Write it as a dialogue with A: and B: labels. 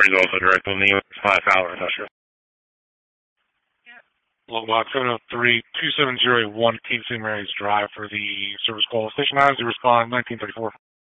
A: is also direct on the 5 Fowler Industrial.
B: Logbox 703-270-1 King St. Mary's Drive for the service call. Station 9, respond 1934.